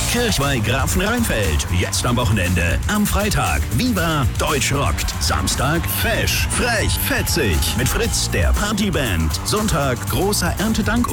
Kirchweih Grafenrheinfeld. Jetzt am Wochenende. Am Freitag Viva Deutsch rockt. Samstag Fesch, frech, fetzig. Mit Fritz, der Partyband. Sonntag großer Erntedank